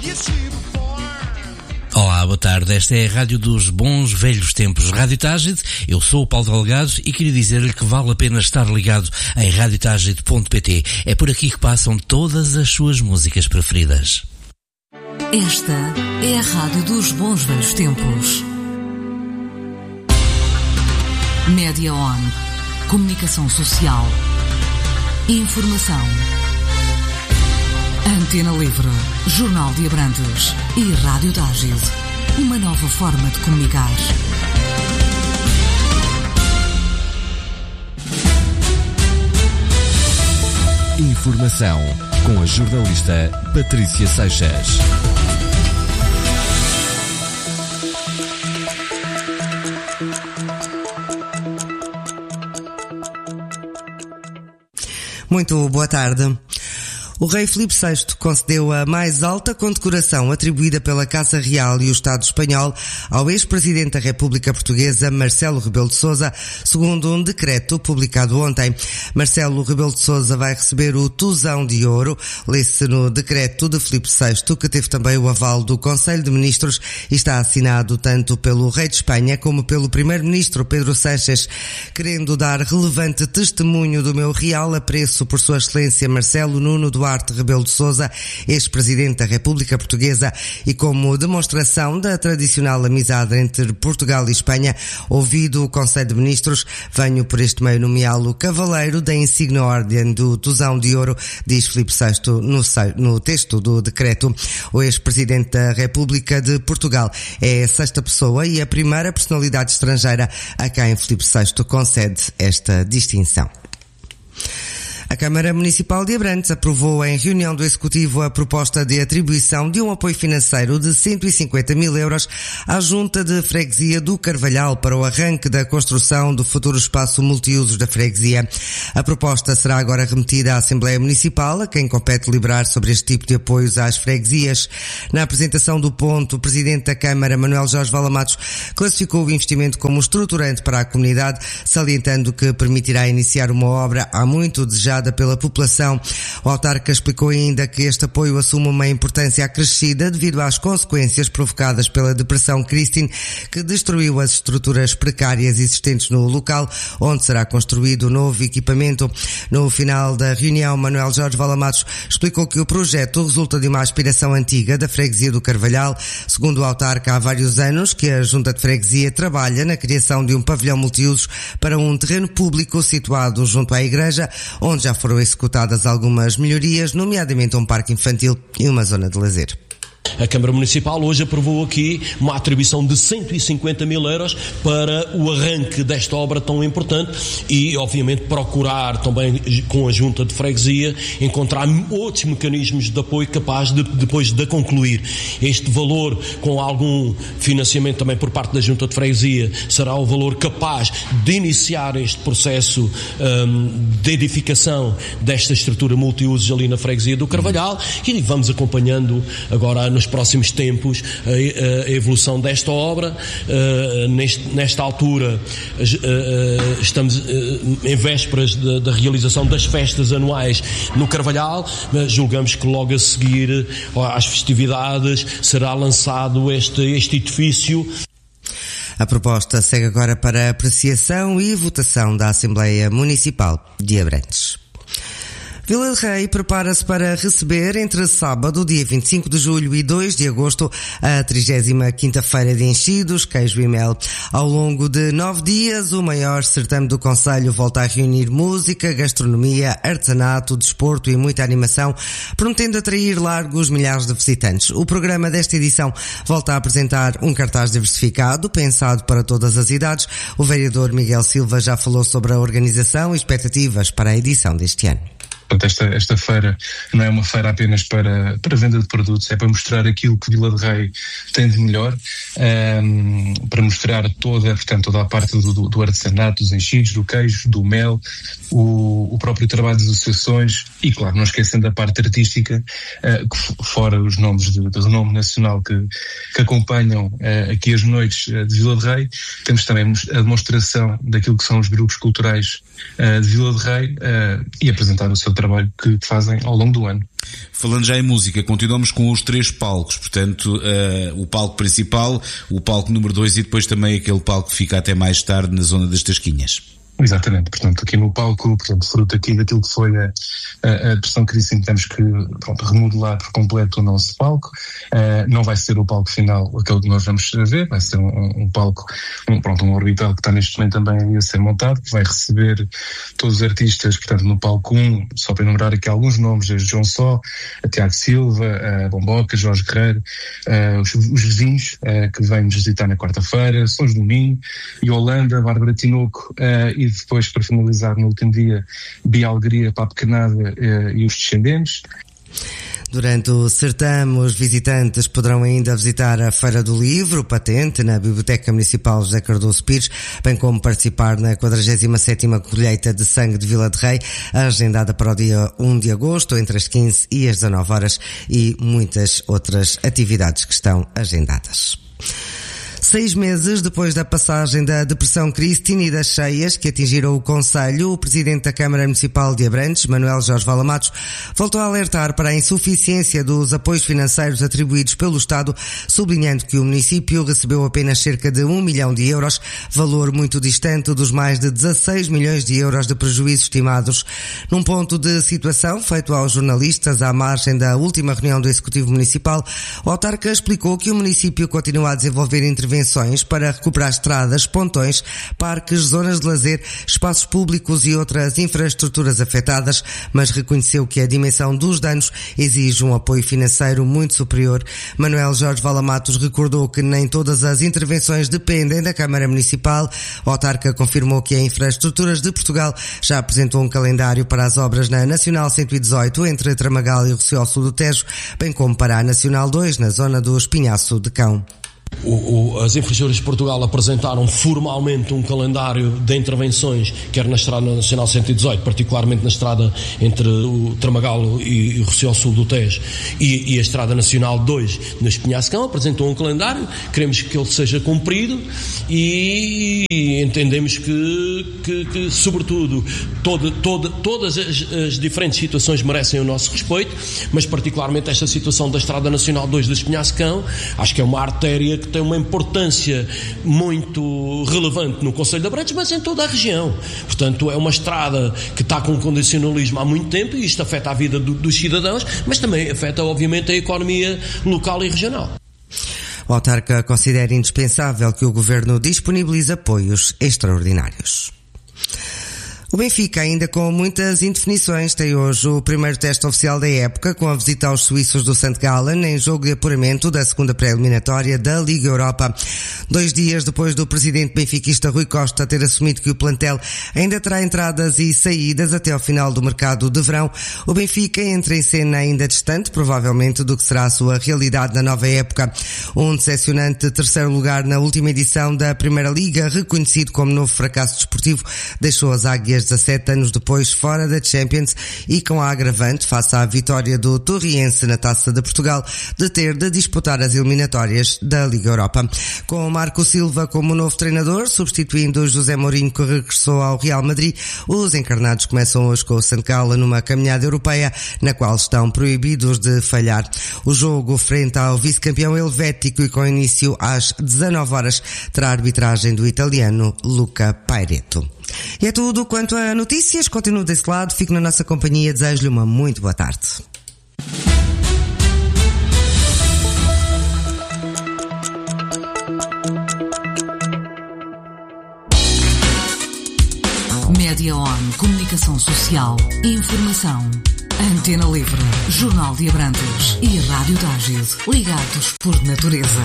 Olá, boa tarde. Esta é a Rádio dos Bons Velhos Tempos, Rádio Tágide. Eu sou o Paulo Delgado e queria dizer-lhe que vale a pena estar ligado em radiotagide.pt. É por aqui que passam todas as suas músicas preferidas. Esta é a Rádio dos Bons Velhos Tempos. Média On. Comunicação social. Informação. Antena Livre, Jornal de Abrantes e Rádio Tágide. Uma nova forma de comunicar. Informação com a jornalista Patrícia Seixas. Muito boa tarde. O rei Filipe VI concedeu a mais alta condecoração atribuída pela Casa Real e o Estado espanhol ao ex-presidente da República Portuguesa, Marcelo Rebelo de Sousa, segundo um decreto publicado ontem. Marcelo Rebelo de Sousa vai receber o Tusão de Ouro, lê-se no decreto de Filipe VI, que teve também o aval do Conselho de Ministros e está assinado tanto pelo rei de Espanha como pelo primeiro-ministro Pedro Sánchez, querendo dar relevante testemunho do meu real apreço por Sua Excelência Marcelo Nuno Duarte Rebelo de Sousa, ex-presidente da República Portuguesa, e como demonstração da tradicional amizade entre Portugal e Espanha, ouvido o Conselho de Ministros, venho por este meio nomeá-lo cavaleiro da insigne ordem do Tusão de Ouro, diz Filipe VI no texto do decreto. O ex-presidente da República de Portugal é a sexta pessoa e a primeira personalidade estrangeira a quem Filipe VI concede esta distinção. A Câmara Municipal de Abrantes aprovou em reunião do Executivo a proposta de atribuição de um apoio financeiro de 150 mil euros à Junta de Freguesia do Carvalhal para o arranque da construção do futuro espaço multiusos da freguesia. A proposta será agora remetida à Assembleia Municipal, a quem compete deliberar sobre este tipo de apoios às freguesias. Na apresentação do ponto, o Presidente da Câmara, Manuel Jorge Valamatos, classificou o investimento como estruturante para a comunidade, salientando que permitirá iniciar uma obra há muito desejada pela população. O autarca explicou ainda que este apoio assume uma importância acrescida devido às consequências provocadas pela depressão Christine, que destruiu as estruturas precárias existentes no local onde será construído o novo equipamento. No final da reunião, Manuel Jorge Valamatos explicou que o projeto resulta de uma aspiração antiga da freguesia do Carvalhal. Segundo o autarca, há vários anos que a Junta de Freguesia trabalha na criação de um pavilhão multiusos para um terreno público situado junto à igreja, onde já foram executadas algumas melhorias, nomeadamente um parque infantil e uma zona de lazer. A Câmara Municipal hoje aprovou aqui uma atribuição de 150 mil euros para o arranque desta obra tão importante e, obviamente, procurar também com a Junta de Freguesia encontrar outros mecanismos de apoio capazes de, depois de concluir. Este valor, com algum financiamento também por parte da Junta de Freguesia, será o valor capaz de iniciar este processo de edificação desta estrutura multiusos ali na Freguesia do Carvalhal, e vamos acompanhando agora nos próximos tempos a evolução desta obra. Nesta altura estamos em vésperas da realização das festas anuais no Carvalhal, mas julgamos que logo a seguir às festividades será lançado este edifício. A proposta segue agora para apreciação e votação da Assembleia Municipal de Abrantes. Vila de Rei prepara-se para receber entre sábado, dia 25 de julho e 2 de agosto, a 35ª Feira de Enchidos, Queijo e Mel. Ao longo de 9 dias, o maior certame do concelho volta a reunir música, gastronomia, artesanato, desporto e muita animação, prometendo atrair largos milhares de visitantes. O programa desta edição volta a apresentar um cartaz diversificado, pensado para todas as idades. O vereador Miguel Silva já falou sobre a organização e expectativas para a edição deste ano. Portanto, esta feira não é uma feira apenas para venda de produtos, é para mostrar aquilo que Vila de Rei tem de melhor, para mostrar toda a parte do artesanato, dos enchidos, do queijo, do mel, o próprio trabalho das associações e, claro, não esquecendo a parte artística, fora os nomes de renome nacional que acompanham aqui as noites de Vila de Rei. Temos também a demonstração daquilo que são os grupos culturais de Vila de Rei e apresentar o seu trabalho que fazem ao longo do ano. Falando já em música, continuamos com os 3 palcos, portanto, o palco principal, o palco número 2 e depois também aquele palco que fica até mais tarde na zona das Tasquinhas. Exatamente, portanto, aqui no palco, portanto, fruto aqui daquilo que foi a depressão crítica, temos que, remodelar por completo o nosso palco. Não vai ser o palco final aquele que nós vamos ver, vai ser um palco, um orbital que está neste momento também a ser montado, que vai receber todos os artistas, portanto, no palco 1, só para enumerar aqui alguns nomes, desde João Só, a Tiago Silva, a Bomboca, Jorge Guerreiro, os vizinhos, que vêm nos visitar na quarta-feira, Sons do Minho, e Holanda, Bárbara Tinoco, e depois, para finalizar no último dia, Bia Alegria, Papo Canada e os Descendentes. Durante o certame, os visitantes poderão ainda visitar a Feira do Livro, Patente, na Biblioteca Municipal José Cardoso Pires, bem como participar na 47ª colheita de sangue de Vila de Rei, agendada para o dia 1 de agosto, entre as 15 e as 19 horas, e muitas outras atividades que estão agendadas. 6 meses depois da passagem da depressão Cristina e das cheias que atingiram o concelho, o presidente da Câmara Municipal de Abrantes, Manuel Jorge Valamatos, voltou a alertar para a insuficiência dos apoios financeiros atribuídos pelo Estado, sublinhando que o município recebeu apenas cerca de 1 milhão de euros, valor muito distante dos mais de 16 milhões de euros de prejuízos estimados. Num ponto de situação feito aos jornalistas à margem da última reunião do Executivo Municipal, o autarca explicou que o município continua a desenvolver intervenções para recuperar estradas, pontões, parques, zonas de lazer, espaços públicos e outras infraestruturas afetadas, mas reconheceu que a dimensão dos danos exige um apoio financeiro muito superior. Manuel Jorge Valamatos recordou que nem todas as intervenções dependem da Câmara Municipal. O autarca confirmou que a Infraestruturas de Portugal já apresentou um calendário para as obras na Nacional 118 entre Tramagal e Rossio ao sul do Tejo, bem como para a Nacional 2 na zona do Espinhaço de Cão. As Infraestruturas de Portugal apresentaram formalmente um calendário de intervenções, quer na Estrada Nacional 118, particularmente na estrada entre o Tramagal e o Rossio ao sul do Tejo, e a Estrada Nacional 2 no Espinhaço-Cão, apresentou um calendário, queremos que ele seja cumprido e entendemos que sobretudo, todas as diferentes situações merecem o nosso respeito, mas particularmente esta situação da Estrada Nacional 2 do Espinhaço-Cão, acho que é uma artéria que tem uma importância muito relevante no Concelho de Abrantes, mas em toda a região. Portanto, é uma estrada que está com condicionalismo há muito tempo e isto afeta a vida dos cidadãos, mas também afeta, obviamente, a economia local e regional. O autarca considera indispensável que o Governo disponibilize apoios extraordinários. O Benfica, ainda com muitas indefinições, tem hoje o primeiro teste oficial da época, com a visita aos suíços do St. Gallen em jogo de apuramento da segunda pré-eliminatória da Liga Europa. 2 dias depois do presidente benfiquista Rui Costa ter assumido que o plantel ainda terá entradas e saídas até ao final do mercado de verão, o Benfica entra em cena ainda distante, provavelmente, do que será a sua realidade na nova época. Um decepcionante 3º lugar na última edição da Primeira Liga, reconhecido como novo fracasso desportivo, deixou as águias 17 anos depois fora da Champions e com a agravante face à vitória do Torriense na Taça de Portugal de ter de disputar as eliminatórias da Liga Europa. Com Marco Silva como novo treinador, substituindo José Mourinho, que regressou ao Real Madrid, os encarnados começam hoje com o St. Gallen numa caminhada europeia na qual estão proibidos de falhar. O jogo frente ao vice-campeão helvético e com início às 19 horas terá a arbitragem do italiano Luca Pairetto. E é tudo quanto a notícias. Continuo desse lado, fico na nossa companhia, desejo-lhe uma muito boa tarde. Média On, comunicação social, informação. Antena Livre, Jornal de Abrantes e Rádio Tágide, ligados por natureza.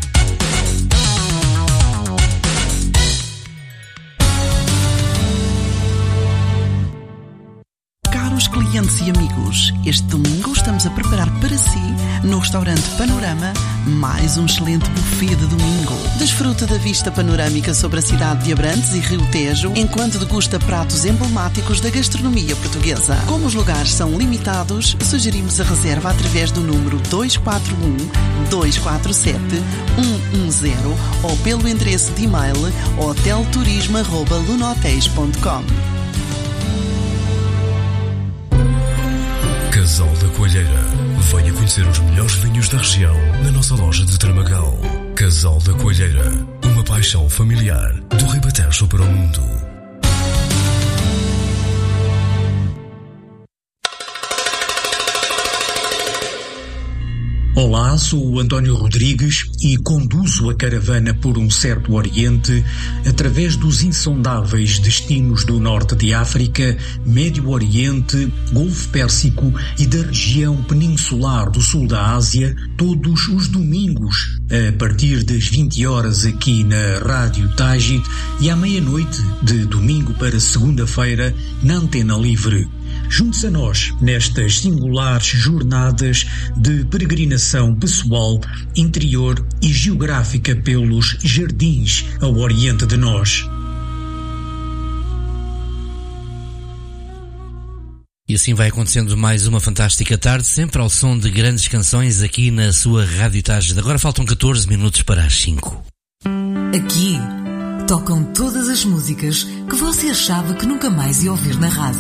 Caros clientes e amigos, este domingo estamos a preparar para si, no restaurante Panorama, mais um excelente buffet de domingo. Desfruta da vista panorâmica sobre a cidade de Abrantes e Rio Tejo, enquanto degusta pratos emblemáticos da gastronomia portuguesa. Como os lugares são limitados, sugerimos a reserva através do número 241-247-110 ou pelo endereço de e-mail hotelturismo@lunohotéis.com. Casal da Coalheira. Venha conhecer os melhores vinhos da região na nossa loja de Tramagal. Casal da Coalheira, uma paixão familiar do Ribatejo para o mundo. Olá, sou o António Rodrigues e conduzo a caravana por um certo Oriente através dos insondáveis destinos do Norte de África, Médio Oriente, Golfo Pérsico e da região peninsular do Sul da Ásia, todos os domingos, a partir das 20 horas aqui na Rádio Tágit e à meia-noite de domingo para segunda-feira na Antena Livre. Junte-se a nós nestas singulares jornadas de peregrinação pessoal, interior e geográfica pelos jardins ao oriente de nós. E assim vai acontecendo mais uma fantástica tarde, sempre ao som de grandes canções aqui na sua Rádio Tágit. Agora faltam 14 minutos para as 5. Aqui tocam todas as músicas que você achava que nunca mais ia ouvir na rádio.